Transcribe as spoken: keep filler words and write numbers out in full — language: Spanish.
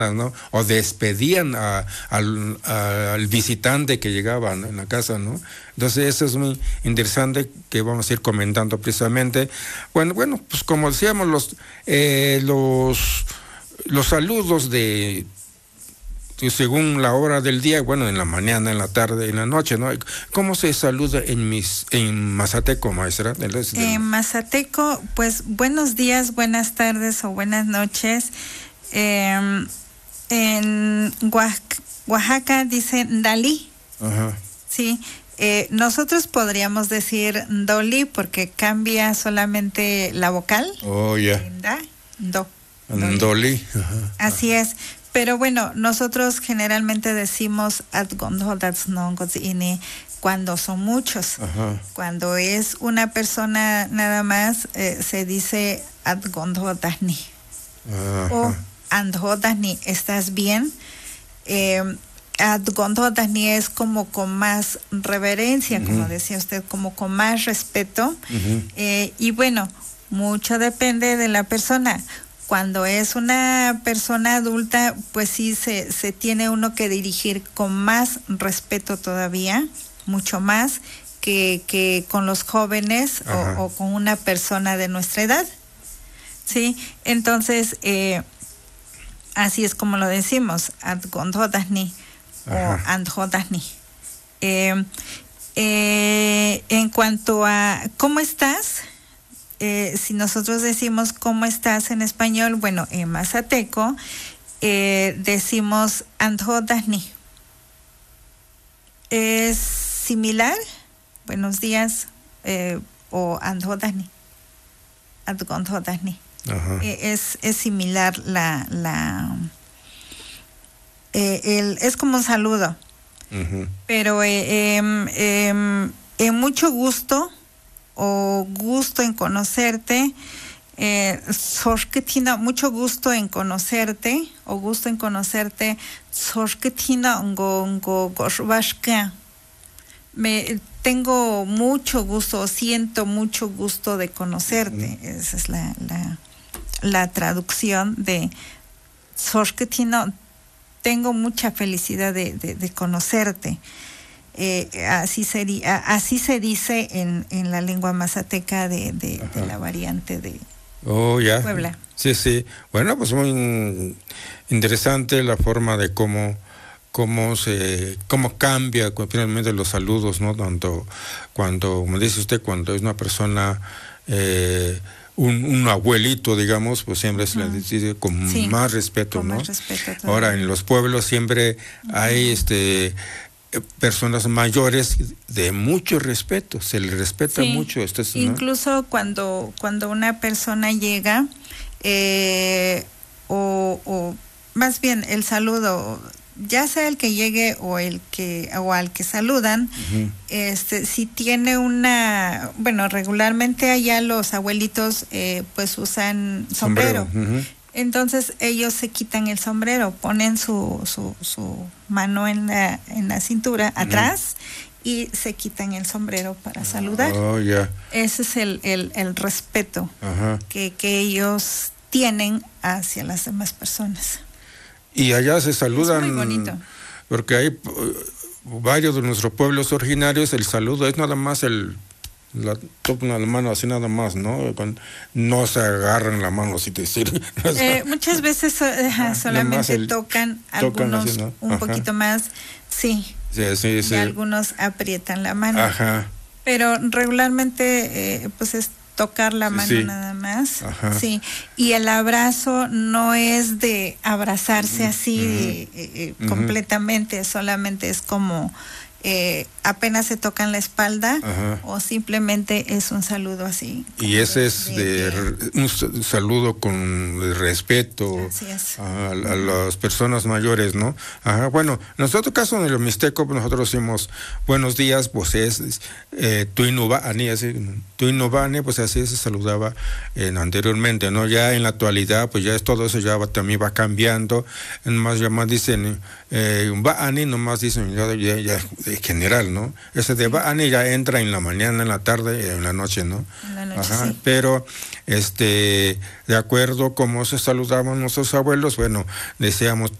¿no? O despedían a, al, a, al visitante que llegaba, ¿no?, en la casa, ¿no? Entonces eso es muy interesante que vamos a ir comentando precisamente. Bueno, bueno, pues como decíamos, los eh, los los saludos de según la hora del día, bueno, en la mañana, en la tarde, en la noche, ¿no? ¿Cómo se saluda en mis en mazateco, maestra? En mazateco, pues buenos días, buenas tardes o buenas noches. Eh, en Oaxaca dicen Dalí. Ajá. Sí. Eh, nosotros podríamos decir Doli porque cambia solamente la vocal. Oh, ya. Yeah. Do. Doli. Doli. Ajá. Así es. Pero bueno, nosotros generalmente decimos cuando son muchos. Ajá. Cuando es una persona nada más, eh, se dice adgondhodasni. O andhodasni, ¿estás bien? Eh, adgondhodasni es como con más reverencia, uh-huh. como decía usted, como con más respeto. Uh-huh. Eh, y bueno, mucho depende de la persona. Cuando es una persona adulta, pues sí se, se tiene uno que dirigir con más respeto todavía, mucho más que, que con los jóvenes o, o con una persona de nuestra edad. Sí, entonces eh, así es como lo decimos, adgondhodasni o andhodasni. Eh, eh, en cuanto a ¿cómo estás? Eh, si nosotros decimos ¿cómo estás? En español, bueno, en mazateco eh, decimos andhodasni. Es similar, buenos días, eh, o andhodasni, adgondhodasni. Eh, es, es similar la, la eh, el, es como un saludo, uh-huh. pero eh, eh, eh, eh, mucho gusto o gusto en conocerte, eh, mucho gusto en conocerte o gusto en conocerte, me tengo mucho gusto, siento mucho gusto de conocerte. Mm. Esa es la, la, la traducción de tengo mucha felicidad de, de, de conocerte. Eh, así sería, así se dice en, en la lengua mazateca de, de, de la variante de oh, ya. Puebla. Sí, sí. Bueno, pues muy interesante la forma de cómo cómo se cómo cambia finalmente los saludos, ¿no? Tanto cuando, como dice usted, cuando es una persona eh, un, un abuelito, digamos, pues siempre se uh-huh. le dice con sí, más respeto, con ¿no? Más respeto ahora en los pueblos siempre uh-huh. hay este personas mayores de mucho respeto, se les respeta sí. mucho. Esto es, ¿no? Incluso cuando cuando una persona llega eh, o, o más bien el saludo, ya sea el que llegue o el que o al que saludan, uh-huh. este si tiene una, bueno, regularmente allá los abuelitos eh, pues usan sombrero. sombrero. Uh-huh. Entonces ellos se quitan el sombrero, ponen su su, su mano en la en la cintura uh-huh. atrás y se quitan el sombrero para saludar. Oh, yeah. Ese es el el, el respeto uh-huh. que, que ellos tienen hacia las demás personas. Y allá se saludan. Es muy bonito. Porque hay uh, varios de nuestros pueblos originarios, el saludo es nada más el la tocan la mano así nada más, ¿no? No se agarran la mano, así decir. Eh, muchas veces eh, solamente el, tocan, tocan algunos así, ¿no? Un Ajá. poquito más, sí. Sí, sí, sí. Y algunos aprietan la mano. Ajá. Pero regularmente, eh, pues es tocar la mano sí. nada más. Ajá. Sí. Y el abrazo no es de abrazarse así uh-huh. eh, uh-huh. completamente, solamente es como Eh, apenas se tocan la espalda Ajá. o simplemente es un saludo así. Y ese de, es de, de, un saludo con respeto es. a, a, a las personas mayores, ¿no? Ajá. Bueno, en nuestro caso en el Mixteco nosotros decimos buenos días, pues es eh, Tuinubani, así, Tuinubani, pues así se saludaba eh, anteriormente, ¿no? Ya en la actualidad, pues ya es todo eso ya va, también va cambiando, más ya más dicen eh, Baani, nomás dicen ya, ya, ya este, general, ¿no? Ese de Bani ya entra en la mañana, en la tarde, en la noche, ¿no? En la noche, Ajá, sí. pero este, de acuerdo como se saludaban nuestros abuelos, bueno, decíamos